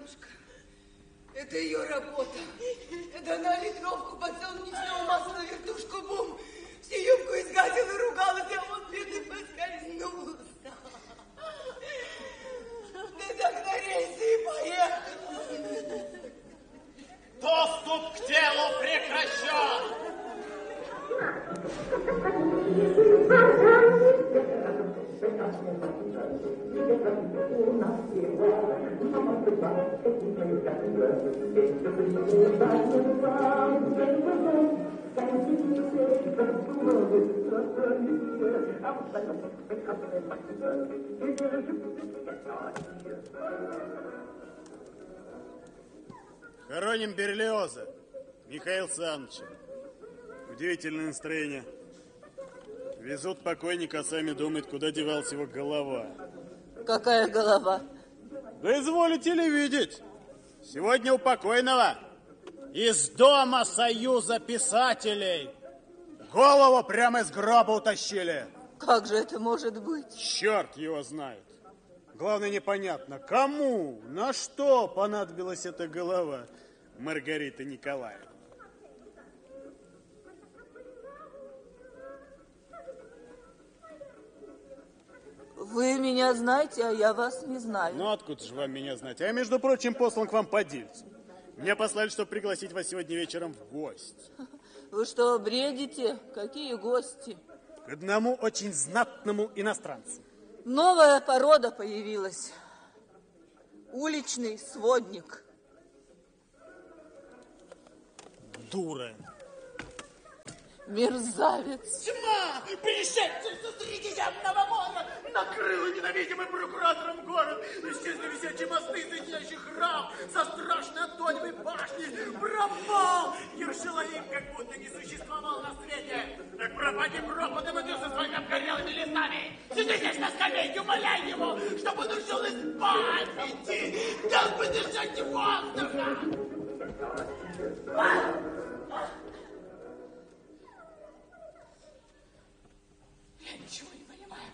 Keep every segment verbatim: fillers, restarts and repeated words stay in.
Аннушка. Это ее работа. Это она литровку подсолнечного масла на вертушку бум. Всю юбку изгадила, ругалась, а он бедный поскользнулся. Да так на рельсы и поехал. Доступ к телу прекращен. Хороним Берлиоза Михаила Саныча. Удивительное настроение. Везут покойника, а сами думают, куда девалась его голова. Какая голова? Да изволите ли видеть? Сегодня у покойного из Дома Союза писателей голову прямо из гроба утащили. Как же это может быть? Черт его знает. Главное, непонятно, кому, на что понадобилась эта голова Маргариты Николаевны. Вы меня знаете, а я вас не знаю. Ну, откуда же вам меня знать? Я, между прочим, послан к вам по дельцу. Меня послали, чтобы пригласить вас сегодня вечером в гости. Вы что, бредите? Какие гости? К одному очень знатному иностранцу. Новая порода появилась. Уличный сводник. Дура. Мерзавец. Тьма, пришедшая среди земного мора, накрыла ненавидимым прокуратором город. Исчезли висячие мосты, соединяющий храм со страшной Антониевой башней. Пропал! Ершалаим как будто не существовал на свете. Так пропади пропадом, и ты со своими обгорелыми листами. Сиди здесь на скамейке, умоляй его, чтобы он ушел из памяти. Дал бы дышать воздуха. Я ничего не понимаю.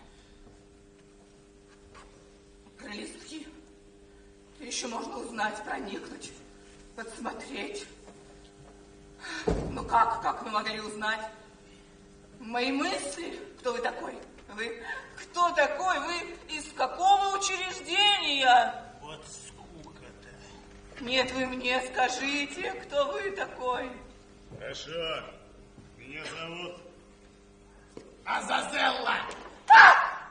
Про листки еще можно узнать, проникнуть, подсмотреть. Ну как, как вы могли узнать? Мои мысли? Кто вы такой? Вы кто такой? Вы из какого учреждения? Вот скука-то. Нет, вы мне скажите, кто вы такой? Хорошо. Меня зовут... Азазелла! А!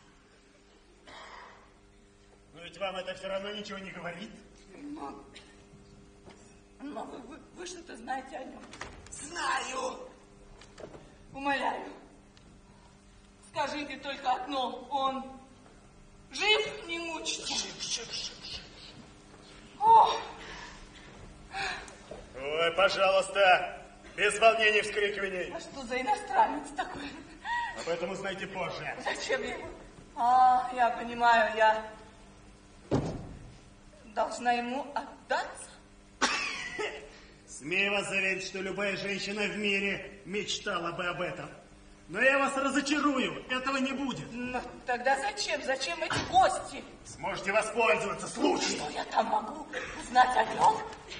Но ведь вам это все равно ничего не говорит. Но, но вы, вы, вы что-то знаете о нем? Знаю! Умоляю, скажите только одно, он жив, не мучится? Жив, жив, жив, жив. О! Ой, пожалуйста, без волнений, вскрикиваний. А что за иностранец такой? Об этом узнаете позже. Зачем ему? А, я понимаю, я должна ему отдаться? Смею вас заверить, что любая женщина в мире мечтала бы об этом. Но я вас разочарую, этого не будет. Ну, тогда зачем? Зачем эти гости? Сможете воспользоваться случаем. Что я там могу узнать о нем?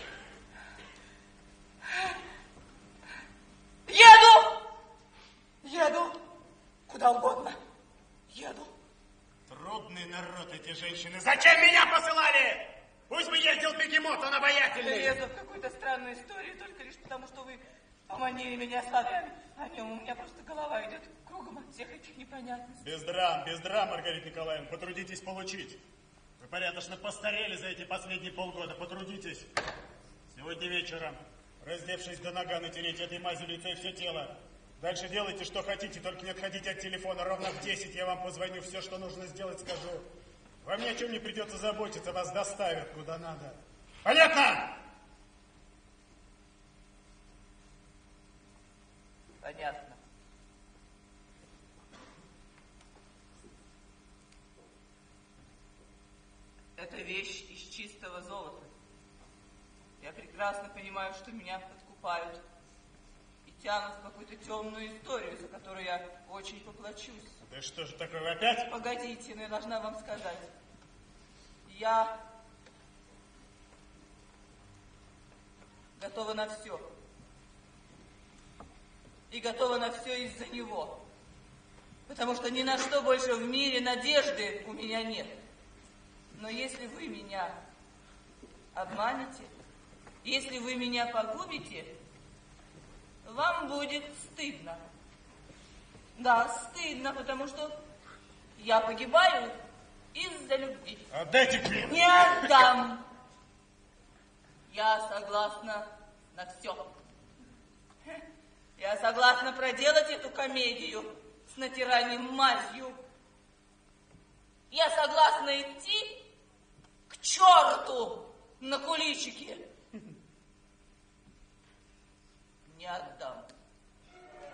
Еду! Еду! Куда угодно. Еду. Трудный народ эти женщины. Зачем меня посылали? Пусть бы ездил бегемот, он обаятельный. Лезу в какую-то странную историю, только лишь потому, что вы поманили меня словами. О нем у меня просто голова идет кругом от всех этих непонятностей. Без драм, без драм, Маргарита Николаевна, потрудитесь получить. Вы порядочно постарели за эти последние полгода, потрудитесь. Сегодня вечером, раздевшись до нога, натереть этой мазью лицо и все тело. Дальше делайте, что хотите, только не отходите от телефона. Ровно в десять я вам позвоню, все, что нужно сделать, скажу. Вам ни о чем не придется заботиться, вас доставят куда надо. Понятно? Понятно. Это вещь из чистого золота. Я прекрасно понимаю, что меня подкупают и тянут в какую-то темную историю, за которую я очень поплачусь. Да что же такое опять? Погодите, но я должна вам сказать. Я готова на все. И готова на все из-за него. Потому что ни на что больше в мире надежды у меня нет. Но если вы меня обманете, если вы меня погубите, вам будет стыдно. Да, стыдно, потому что я погибаю из-за любви. Отдайте клин. Не отдам. Я согласна на все. Я согласна проделать эту комедию с натиранием мазью. Я согласна идти к черту на куличике. Не отдам.